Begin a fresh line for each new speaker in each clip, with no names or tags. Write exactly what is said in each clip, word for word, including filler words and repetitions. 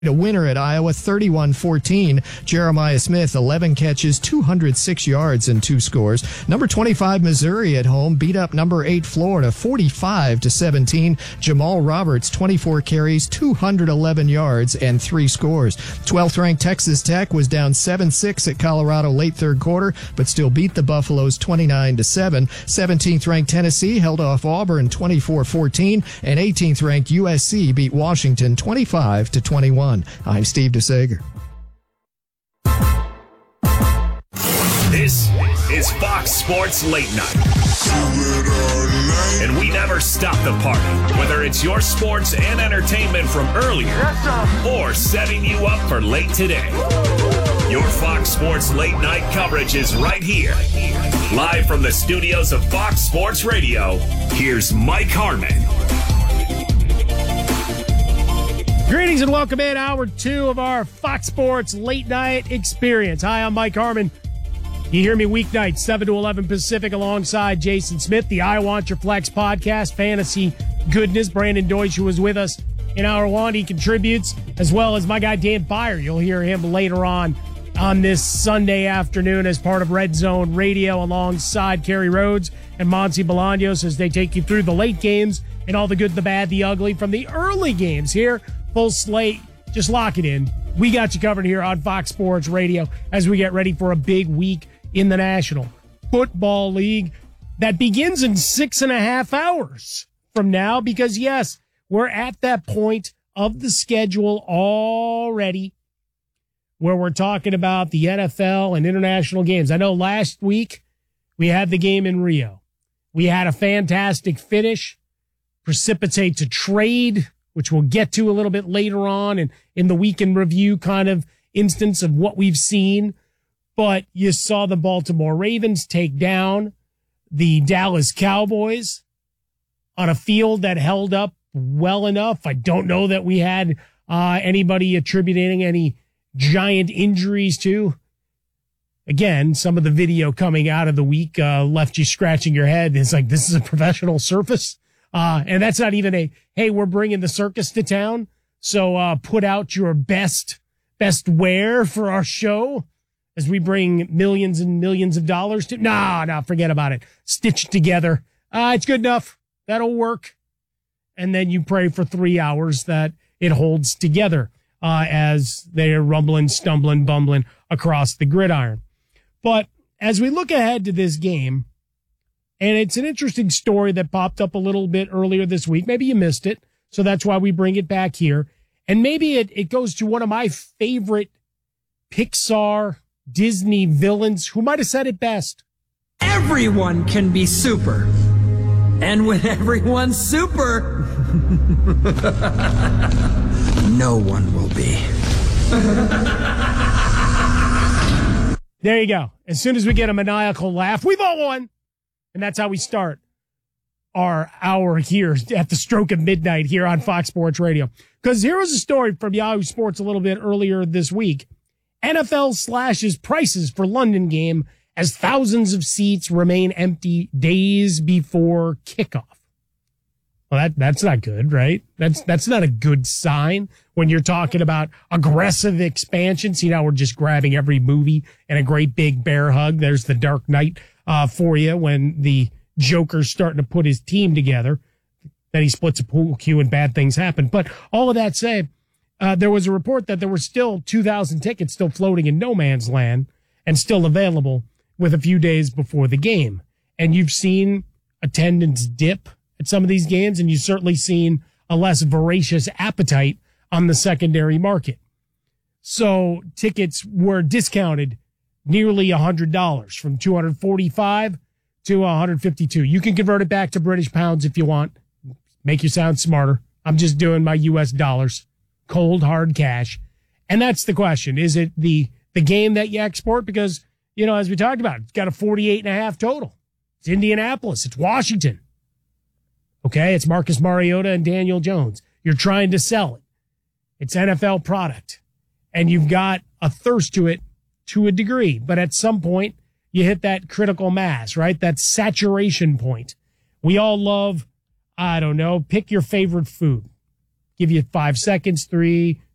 A winner at Iowa, thirty-one fourteen. Jeremiah Smith, eleven catches, two hundred six yards, and two scores. Number twenty-five, Missouri at home, beat up number eight, Florida, forty-five to seventeen. Jamal Roberts, twenty-four carries, two hundred eleven yards, and three scores. twelfth-ranked Texas Tech was down seven six at Colorado late third quarter, but still beat the Buffaloes twenty-nine to seven. seventeenth-ranked Tennessee held off Auburn twenty-four fourteen, and eighteenth-ranked U S C beat Washington twenty-five to twenty-one. I'm Steve DeSager.
This is Fox Sports Late Night. And we never stop the party, whether it's your sports and entertainment from earlier or setting you up for late today. Your Fox Sports Late Night coverage is right here. Live from the studios of Fox Sports Radio, here's Mike Harmon.
Greetings and welcome in hour two of our Fox Sports Late Night Experience. Hi, I'm Mike Harmon. You hear me weeknights, seven to eleven Pacific, alongside Jason Smith, the I Want Your Flex podcast, fantasy goodness. Brandon Deutsch, who was with us in hour one, he contributes, as well as my guy Dan Beyer. You'll hear him later on on this Sunday afternoon as part of Red Zone Radio, alongside Kerry Rhodes and Monty Bolaños, as they take you through the late games and all the good, the bad, the ugly from the early games here. Full slate. Just lock it in. We got you covered here on Fox Sports Radio as we get ready for a big week in the National Football League that begins in six and a half hours from now, because, yes, we're at that point of the schedule already where we're talking about the N F L and international games. I know last week we had the game in Rio. We had a fantastic finish, precipitate to trade, which we'll get to a little bit later on and in the weekend review kind of instance of what we've seen. But you saw the Baltimore Ravens take down the Dallas Cowboys on a field that held up well enough. I don't know that we had uh, anybody attributing any giant injuries to. Again, some of the video coming out of the week uh, left you scratching your head. It's like, this is a professional surface. Uh, and that's not even a, hey, we're bringing the circus to town, so uh, put out your best, best wear for our show as we bring millions and millions of dollars to. Nah, nah, forget about it. Stitched together. Uh, it's good enough. That'll work. And then you pray for three hours that it holds together uh, as they're rumbling, stumbling, bumbling across the gridiron. But as we look ahead to this game, and it's an interesting story that popped up a little bit earlier this week. Maybe you missed it, so that's why we bring it back here. And maybe it, it goes to one of my favorite Pixar, Disney villains who might have said it best.
Everyone can be super. And when everyone's super, no one will be.
There you go. As soon as we get a maniacal laugh, we've all won. And that's how we start our hour here at the stroke of midnight here on Fox Sports Radio. Because here was a story from Yahoo Sports a little bit earlier this week. N F L slashes prices for London game as thousands of seats remain empty days before kickoff. Well, that, that's not good, right? That's, that's not a good sign when you're talking about aggressive expansion. See, now we're just grabbing every movie and a great big bear hug. There's the Dark Knight uh, for you when the Joker's starting to put his team together. Then he splits a pool cue and bad things happen. But all of that said, uh, there was a report that there were still two thousand tickets still floating in no man's land and still available with a few days before the game. And you've seen attendance dip at some of these games, and you've certainly seen a less voracious appetite on the secondary market. So tickets were discounted nearly one hundred dollars, from two hundred forty-five dollars to one hundred fifty-two dollars. You can convert it back to British pounds if you want. Make you sound smarter. I'm just doing my U S dollars, cold, hard cash. And that's the question. Is it the, the game that you export? Because, you know, as we talked about, it's got a forty-eight and a half total. It's Indianapolis. It's Washington. Okay, it's Marcus Mariota and Daniel Jones. You're trying to sell it. It's N F L product. And you've got a thirst to it to a degree. But at some point, you hit that critical mass, right? That saturation point. We all love, I don't know, pick your favorite food. Give you five seconds, three,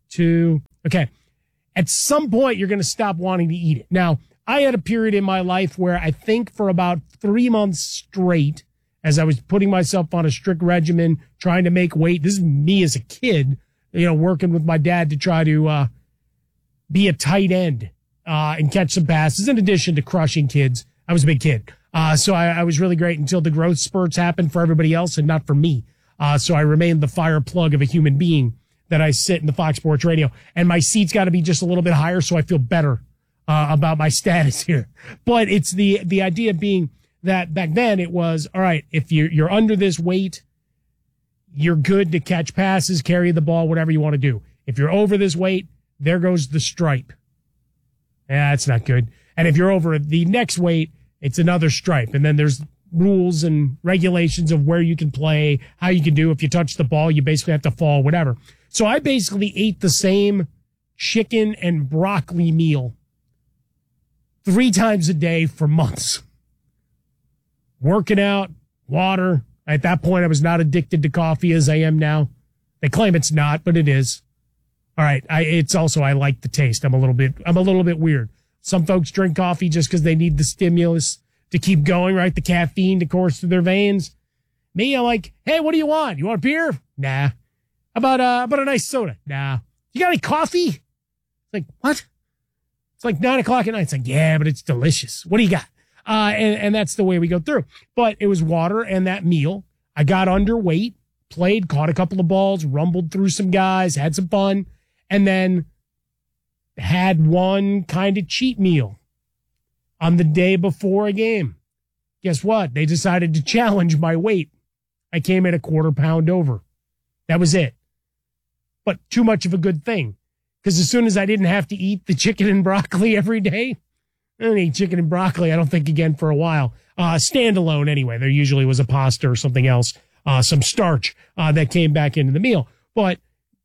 two. Okay. At some point, you're going to stop wanting to eat it. Now, I had a period in my life where I think for about three months straight, as I was putting myself on a strict regimen, trying to make weight. This is me as a kid, you know, working with my dad to try to uh, be a tight end uh, and catch some passes, in addition to crushing kids. I was a big kid. Uh, so I, I was really great until the growth spurts happened for everybody else and not for me. Uh, so I remained the fire plug of a human being that I sit in the Fox Sports Radio. And my seat's got to be just a little bit higher so I feel better uh, about my status here. But it's the the idea being that back then it was, all right, if you're, you're under this weight, you're good to catch passes, carry the ball, whatever you want to do. If you're over this weight, there goes the stripe. Yeah, that's not good. And if you're over the next weight, it's another stripe. And then there's rules and regulations of where you can play, how you can do. If you touch the ball, you basically have to fall, whatever. So I basically ate the same chicken and broccoli meal three times a day for months. Working out, water. At that point, I was not addicted to coffee as I am now. They claim it's not, but it is. All right. I, it's also, I like the taste. I'm a little bit, I'm a little bit weird. Some folks drink coffee just because they need the stimulus to keep going, right? The caffeine to course through their veins. Me, I'm like, hey, what do you want? You want beer? Nah. How about, uh, how about a nice soda? Nah. You got any coffee? It's like, what? It's like nine o'clock at night. It's like, yeah, but it's delicious. What do you got? Uh, and, and that's the way we go through. But it was water and that meal. I got underweight, played, caught a couple of balls, rumbled through some guys, had some fun, and then had one kind of cheat meal on the day before a game. Guess what? They decided to challenge my weight. I came in a quarter pound over. That was it. But too much of a good thing. Because as soon as I didn't have to eat the chicken and broccoli every day, I don't eat chicken and broccoli, I don't think, again for a while. Uh, standalone anyway. There usually was a pasta or something else, uh, some starch uh, that came back into the meal. But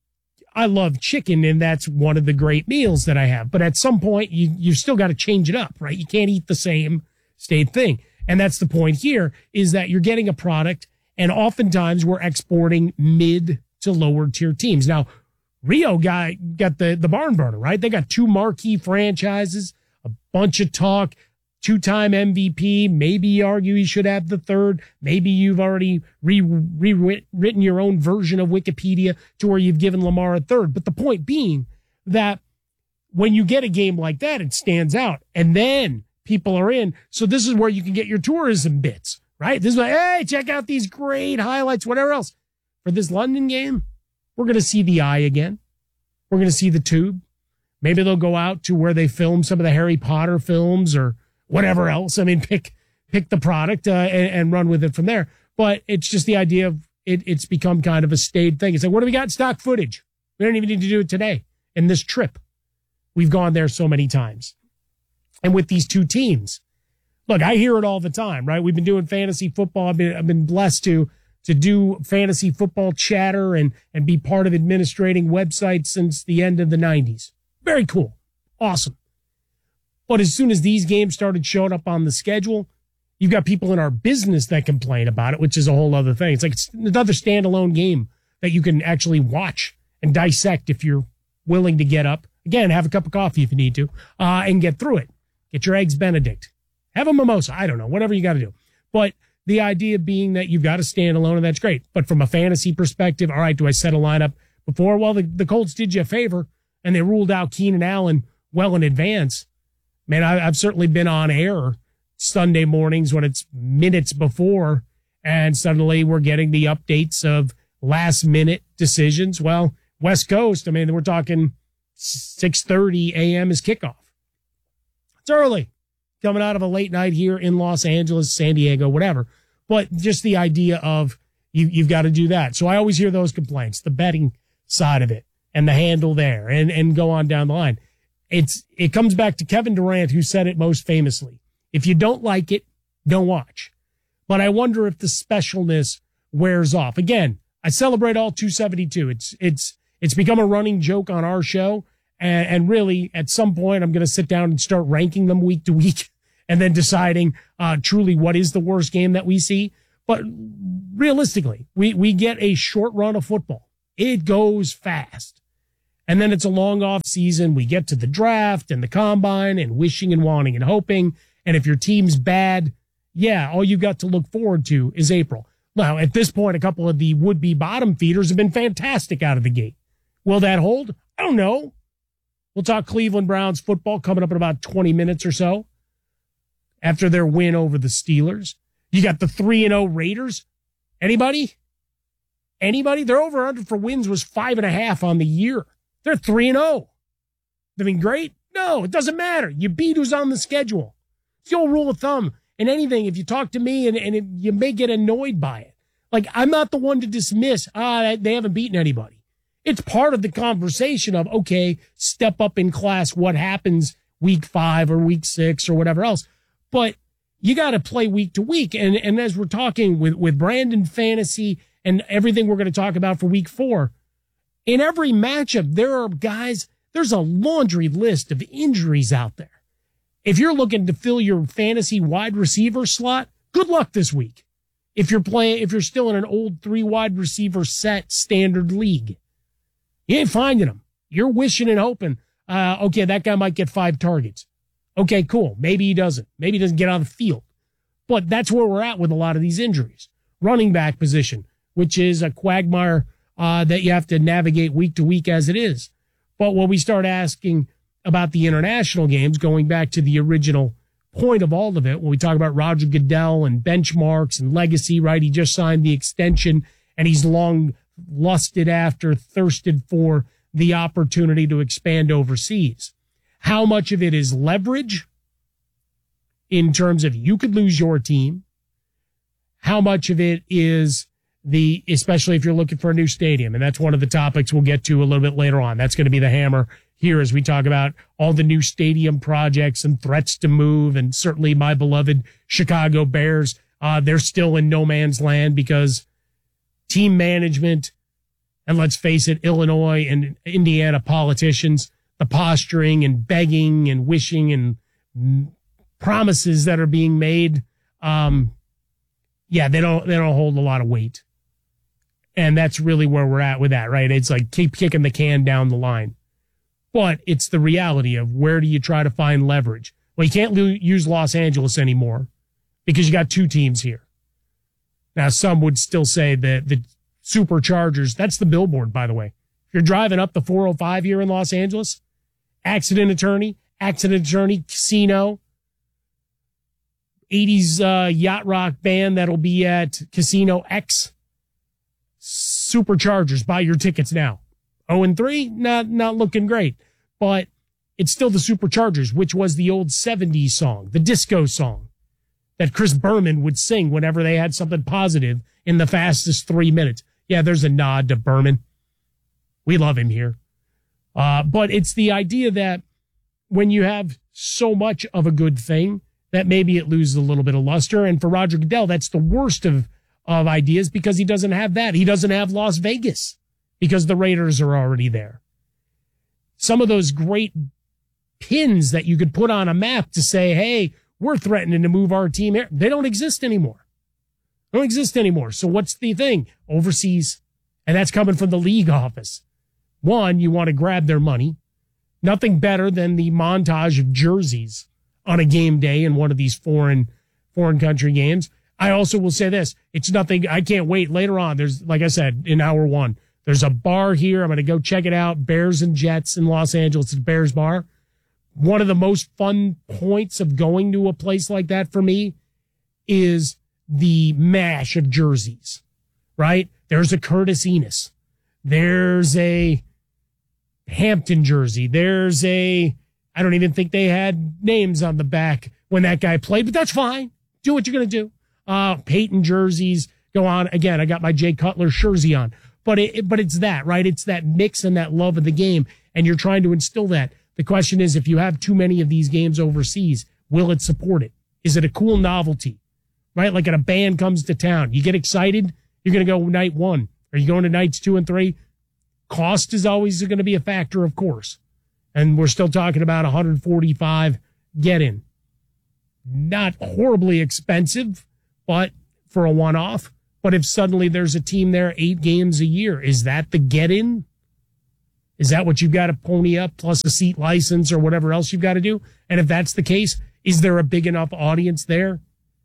I love chicken, and that's one of the great meals that I have. But at some point, you, you've still got to change it up, right? You can't eat the same same thing. And that's the point here, is that you're getting a product, and oftentimes we're exporting mid to lower tier teams. Now, Rio got, got the, the barn burner, right? They got two marquee franchises, a bunch of talk, two-time M V P. Maybe you argue he should have the third. Maybe you've already re- rewritten your own version of Wikipedia to where you've given Lamar a third. But the point being that when you get a game like that, it stands out. And then people are in. So this is where you can get your tourism bits, right? This is like, hey, check out these great highlights, whatever else. For this London game, we're going to see the eye again. We're going to see the tube. Maybe they'll go out to where they film some of the Harry Potter films or whatever else. I mean, pick pick the product uh, and, and run with it from there. But it's just the idea of it. It's become kind of a staid thing. It's like, what do we got in stock footage? We don't even need to do it today. In this trip, we've gone there so many times. And with these two teams, look, I hear it all the time, right? We've been doing fantasy football. I've been, I've been blessed to to do fantasy football chatter and, and be part of administrating websites since the end of the nineties. Very cool. Awesome. But as soon as these games started showing up on the schedule, you've got people in our business that complain about it, which is a whole other thing. It's like it's another standalone game that you can actually watch and dissect if you're willing to get up. Again, have a cup of coffee if you need to, uh, and get through it. Get your eggs Benedict. Have a mimosa. I don't know, whatever you got to do. But the idea being that you've got a standalone, and that's great. But from a fantasy perspective, all right, do I set a lineup before? Well, the, the Colts did you a favor, and they ruled out Keenan Allen well in advance. Man, I, I've certainly been on air Sunday mornings when it's minutes before, and suddenly we're getting the updates of last-minute decisions. Well, West Coast, I mean, we're talking six thirty a.m. is kickoff. It's early, coming out of a late night here in Los Angeles, San Diego, whatever. But just the idea of you, you've got to do that. So I always hear those complaints, the betting side of it and the handle there, and, and go on down the line. It's It comes back to Kevin Durant, who said it most famously. If you don't like it, don't watch. But I wonder if the specialness wears off. Again, I celebrate all two seventy-two. It's it's it's become a running joke on our show. And, and really, at some point, I'm going to sit down and start ranking them week to week and then deciding uh, truly what is the worst game that we see. But realistically, we, we get a short run of football. It goes fast. And then it's a long off season. We get to the draft and the combine and wishing and wanting and hoping. And if your team's bad, yeah, all you got to look forward to is April. Now, at this point, a couple of the would-be bottom feeders have been fantastic out of the gate. Will that hold? I don't know. We'll talk Cleveland Browns football coming up in about twenty minutes or so after their win over the Steelers. You got the three and oh Raiders. Anybody? Anybody? Their over-under for wins was five and a half on the year. They're three and oh. I mean, great? No, it doesn't matter. You beat who's on the schedule. It's the old rule of thumb. In anything, if you talk to me and, and it, you may get annoyed by it. Like, I'm not the one to dismiss, ah, they haven't beaten anybody. It's part of the conversation of, okay, step up in class, what happens week five or week six or whatever else. But you got to play week to week. And, and as we're talking with, with Brandon Fantasy and everything we're going to talk about for week four, in every matchup, there are guys, there's a laundry list of injuries out there. If you're looking to fill your fantasy wide receiver slot, good luck this week. If you're playing, if you're still in an old three wide receiver set standard league, you ain't finding them. You're wishing and hoping, uh, okay, that guy might get five targets. Okay, cool. Maybe he doesn't. Maybe he doesn't get on the field. But that's where we're at with a lot of these injuries. Running back position, which is a quagmire uh, that you have to navigate week to week as it is. But when we start asking about the international games, going back to the original point of all of it, when we talk about Roger Goodell and benchmarks and legacy, right? He just signed the extension and he's long lusted after, thirsted for the opportunity to expand overseas. How much of it is leverage in terms of you could lose your team? How much of it is the, especially if you're looking for a new stadium, and that's one of the topics we'll get to a little bit later on. That's going to be the hammer here as we talk about all the new stadium projects and threats to move, and certainly my beloved Chicago Bears. Uh, they're still in no man's land because team management, and let's face it, Illinois and Indiana politicians, the posturing and begging and wishing and promises that are being made, um, yeah, they don't they don't hold a lot of weight. And that's really where we're at with that, right? It's like keep kicking the can down the line. But it's the reality of where do you try to find leverage? Well, you can't lo- use Los Angeles anymore because you got two teams here. Now, some would still say that the Superchargers, that's the billboard, by the way. If you're driving up the four oh five here in Los Angeles, accident attorney, accident attorney, casino, eighties uh, yacht rock band that'll be at Casino X. Superchargers, buy your tickets now. oh and three, not, not looking great. But it's still the Superchargers, which was the old seventies song, the disco song that Chris Berman would sing whenever they had something positive in the fastest three minutes. Yeah, there's a nod to Berman. We love him here. Uh, but it's the idea that when you have so much of a good thing, that maybe it loses a little bit of luster. And for Roger Goodell, that's the worst of, of ideas because he doesn't have that. He doesn't have Las Vegas because the Raiders are already there. Some of those great pins that you could put on a map to say, hey, we're threatening to move our team here, they don't exist anymore. They don't exist anymore. So what's the thing? Overseas. And that's coming from the league office. One, you want to grab their money. Nothing better than the montage of jerseys on a game day in one of these foreign foreign country games. I also will say this. It's nothing. I can't wait later on. There's, like I said, in hour one, there's a bar here. I'm going to go check it out. Bears and Jets in Los Angeles. It's a Bears bar. One of the most fun points of going to a place like that for me is the mash of jerseys, right? There's a Curtis Enos. There's a Hampton jersey. There's a, I don't even think they had names on the back when that guy played, but that's fine. Do what you're going to do. Uh, Peyton jerseys go on. Again, I got my Jay Cutler jersey on, but it, but it's that, right? It's that mix and that love of the game. And you're trying to instill that. The question is, if you have too many of these games overseas, will it support it? Is it a cool novelty, right? Like when a band comes to town, you get excited. You're going to go night one. Are you going to nights two and three? Cost is always going to be a factor, of course. And we're still talking about one hundred forty-five get in. Not horribly expensive, but for a one-off. But if suddenly there's a team there eight games a year, is that the get in? Is that what you've got to pony up plus a seat license or whatever else you've got to do? And if that's the case, is there a big enough audience there?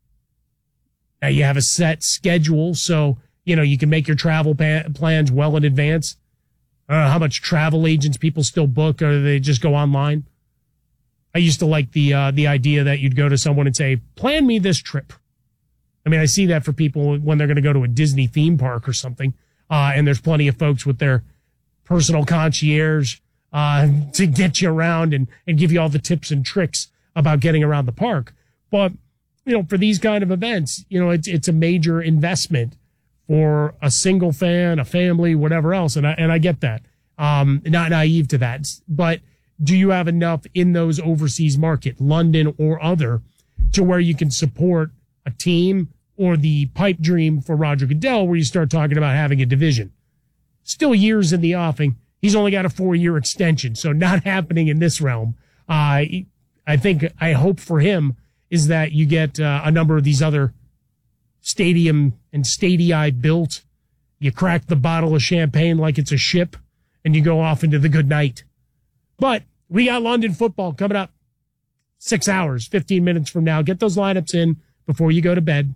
Now you have a set schedule, so, you know, you can make your travel pa- plans well in advance. I don't know how much travel agents people still book, or they just go online. I used to like the uh, the idea that you'd go to someone and say, plan me this trip. I mean, I see that for people when they're going to go to a Disney theme park or something, uh, and there's plenty of folks with their personal concierge uh, to get you around and, and give you all the tips and tricks about getting around the park. But, you know, for these kind of events, you know, it's it's a major investment for a single fan, a family, whatever else. And I, and I get that. Um, not naive to that. But do you have enough in those overseas market, London or other, to where you can support a team or the pipe dream for Roger Goodell, where you start talking about having a division? Still years in the offing. He's only got a four-year extension, so not happening in this realm. Uh, I think, I hope for him is that you get uh, a number of these other stadium and stadia built. You crack the bottle of champagne like it's a ship, and you go off into the good night. But we got London football coming up six hours, fifteen minutes from now. Get those lineups in before you go to bed.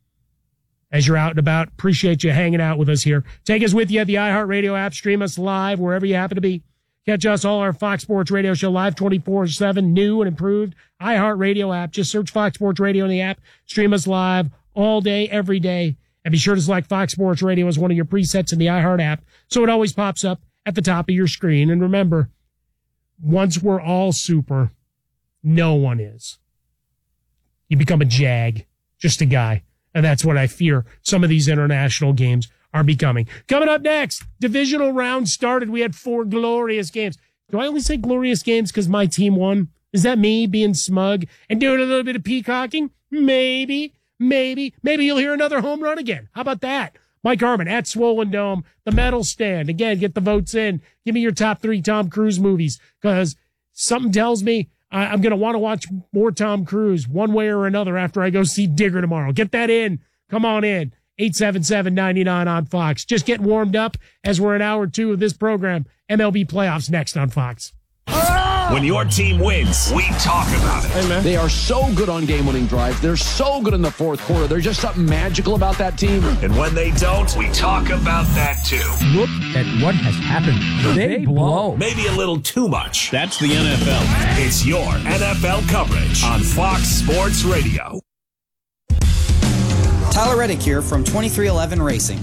As you're out and about, appreciate you hanging out with us here. Take us with you at the iHeartRadio app. Stream us live wherever you happen to be. Catch us all our Fox Sports Radio show live twenty-four seven, new and improved iHeartRadio app. Just search Fox Sports Radio in the app. Stream us live all day, every day. And be sure to select Fox Sports Radio as one of your presets in the iHeart app, so it always pops up at the top of your screen. And remember, once we're all super, no one is. You become a jag, just a guy. And that's what I fear some of these international games are becoming. Coming up next, divisional round started. We had four glorious games. Do I only say glorious games because my team won? Is that me being smug and doing a little bit of peacocking? Maybe, maybe, maybe you'll hear another home run again. How about that? Mike Harmon at Swollen Dome, the medal stand. Again, get the votes in. Give me your top three Tom Cruise movies, because something tells me I, I'm going to want to watch more Tom Cruise one way or another after I go see Digger tomorrow. Get that in. Come on in. eight seven seven, nine nine on Fox. Just getting warmed up as we're in hour two of this program. M L B playoffs next on Fox.
When your team wins, we talk about it.
Hey, man. They are so good on game-winning drives. They're so good in the fourth quarter. There's just something magical about that team.
And when they don't, we talk about that too.
Look at what has happened. They, they blow.
Maybe a little too much. That's the N F L. It's your N F L coverage on Fox Sports Radio.
Tyler Reddick here from twenty-three eleven Racing.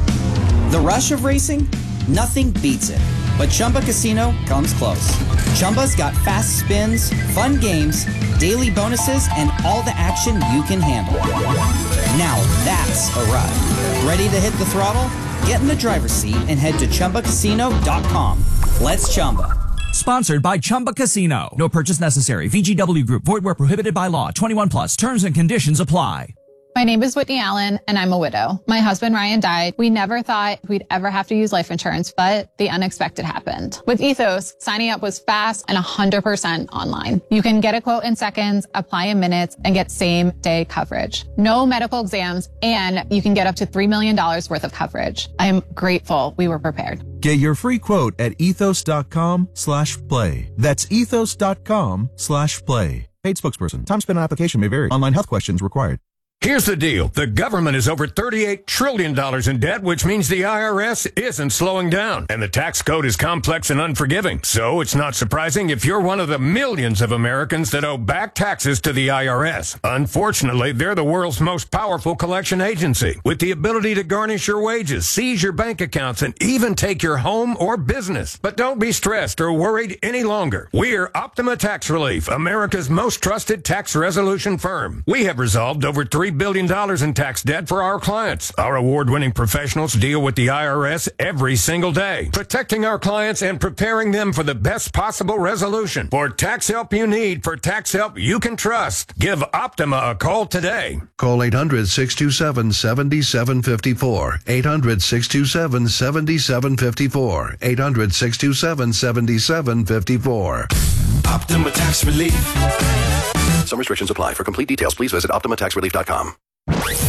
The rush of racing? Nothing beats it. But Chumba Casino comes close. Chumba's got fast spins, fun games, daily bonuses, and all the action you can handle. Now that's a ride. Ready to hit the throttle? Get in the driver's seat and head to Chumba Casino dot com. Let's Chumba.
Sponsored by Chumba Casino. No purchase necessary. V G W Group. Void where prohibited by law. twenty-one plus. Terms and conditions apply.
My name is Whitney Allen, and I'm a widow. My husband, Ryan, died. We never thought we'd ever have to use life insurance, but the unexpected happened. With Ethos, signing up was fast and one hundred percent online. You can get a quote in seconds, apply in minutes, and get same-day coverage. No medical exams, and you can get up to three million dollars worth of coverage. I am grateful we were prepared.
Get your free quote at ethos.com slash play. That's ethos.com slash play. Paid spokesperson. Time spent on application may vary. Online health questions required.
Here's the deal. The government is over thirty-eight trillion dollars in debt, which means the I R S isn't slowing down. And the tax code is complex and unforgiving. So it's not surprising if you're one of the millions of Americans that owe back taxes to the I R S. Unfortunately, they're the world's most powerful collection agency, with the ability to garnish your wages, seize your bank accounts, and even take your home or business. But don't be stressed or worried any longer. We're Optima Tax Relief, America's most trusted tax resolution firm. We have resolved over three billion dollars in tax debt for our clients. Our award-winning professionals deal with the I R S every single day, protecting our clients and preparing them for the best possible resolution. For tax help you need, for tax help you can trust, give Optima a call today.
Call eight hundred, six two seven, seven seven five four. eight hundred, six two seven, seven seven five four. eight hundred, six two seven, seven seven five four.
Optima Tax Relief.
Some restrictions apply. For complete details, please visit optima tax relief dot com.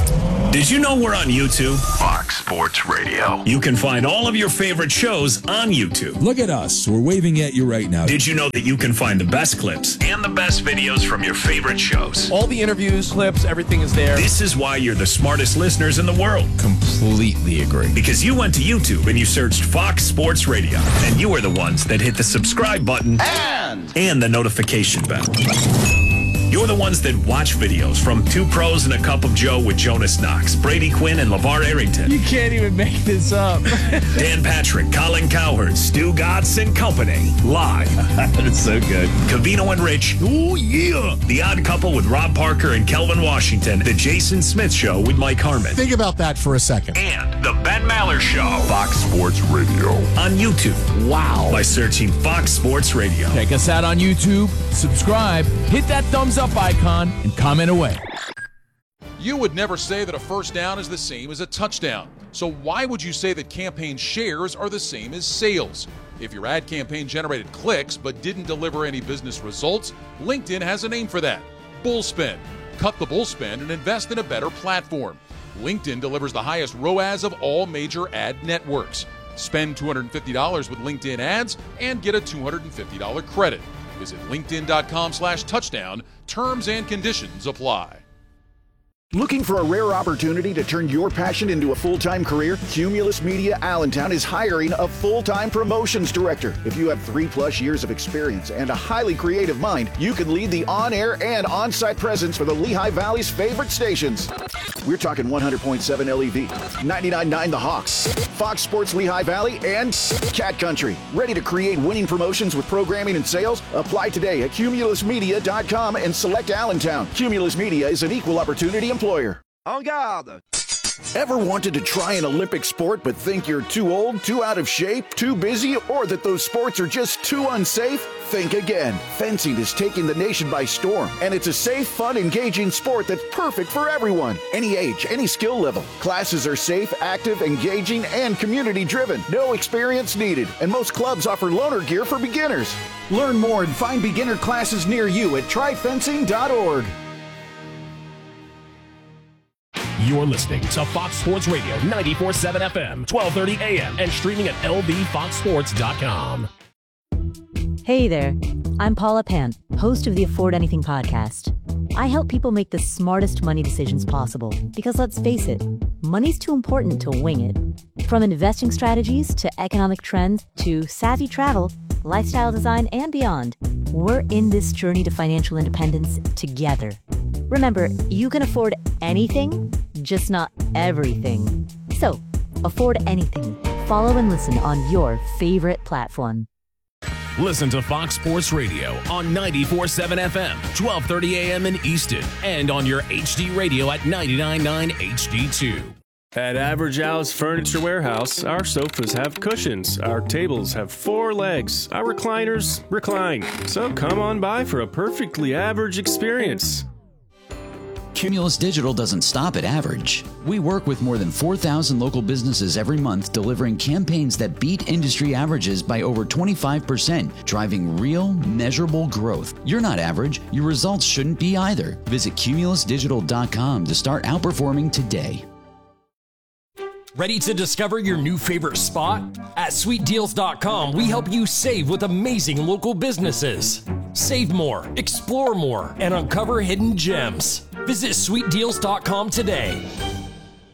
Did you know we're on YouTube?
Fox Sports Radio.
You can find all of your favorite shows on YouTube.
Look at us. We're waving at you right now.
Did you know that you can find the best clips and the best videos from your favorite shows?
All the interviews, clips, everything is there.
This is why you're the smartest listeners in the world.
Completely agree.
Because you went to YouTube and you searched Fox Sports Radio. And you were the ones that hit the subscribe button
And,
and the notification bell. You're the ones that watch videos from Two Pros and a Cup of Joe with Jonas Knox, Brady Quinn, and LeVar Arrington.
You can't even make this up.
Dan Patrick, Colin Cowherd, Stu Godson and Company. Live.
That's so good.
Covino and Rich. Oh, yeah. The Odd Couple with Rob Parker and Kelvin Washington. The Jason Smith Show with Mike Harmon.
Think about that for a second.
And The Ben Maller Show.
Fox Sports Radio.
On YouTube.
Wow.
By searching Fox Sports Radio.
Check us out on YouTube, subscribe, hit that thumbs up icon, and comment away.
You would never say that a first down is the same as a touchdown. So why would you say that campaign shares are the same as sales? If your ad campaign generated clicks but didn't deliver any business results, LinkedIn has a name for that. Bullspend. Cut the bullspend and invest in a better platform. LinkedIn delivers the highest R O A S of all major ad networks. Spend two hundred fifty dollars with LinkedIn ads and get a two hundred fifty dollars credit. Visit linkedin.com slash touchdown. Terms and conditions apply.
Looking for a rare opportunity to turn your passion into a full-time career? Cumulus Media Allentown is hiring a full-time promotions director. If you have three-plus years of experience and a highly creative mind, you can lead the on-air and on-site presence for the Lehigh Valley's favorite stations. We're talking one hundred point seven L E V, ninety-nine point nine The Hawks, Fox Sports Lehigh Valley, and Cat Country. Ready to create winning promotions with programming and sales? Apply today at cumulus media dot com and select Allentown. Cumulus Media is an equal opportunity employer.
En garde!
Ever wanted to try an Olympic sport but think you're too old, too out of shape, too busy, or that those sports are just too unsafe? Think again. Fencing is taking the nation by storm, and it's a safe, fun, engaging sport that's perfect for everyone. Any age, any skill level. Classes are safe, active, engaging, and community-driven. No experience needed, and most clubs offer loaner gear for beginners. Learn more and find beginner classes near you at try fencing dot org.
You're listening to Fox Sports Radio ninety-four point seven F M, twelve thirty A M, and streaming at L V fox sports dot com.
Hey there, I'm Paula Pant, host of the Afford Anything podcast. I help people make the smartest money decisions possible because, let's face it, money's too important to wing it. From investing strategies to economic trends to savvy travel, lifestyle design, and beyond, we're in this journey to financial independence together. Remember, you can afford anything, just not everything. So, afford anything. Follow and listen on your favorite platform.
Listen to Fox Sports Radio on ninety-four point seven F M, twelve thirty A M in Easton, and on your H D radio at ninety-nine point nine H D two.
At Average Al's Furniture Warehouse, our sofas have cushions, our tables have four legs, our recliners recline. So come on by for a perfectly average experience.
Cumulus Digital doesn't stop at average. We work with more than four thousand local businesses every month, delivering campaigns that beat industry averages by over twenty-five percent, driving real, measurable growth. You're not average. Your results shouldn't be either. Visit cumulus digital dot com to start outperforming today.
Ready to discover your new favorite spot? At sweet deals dot com, we help you save with amazing local businesses. Save more, explore more, and uncover hidden gems. Visit sweet deals dot com today.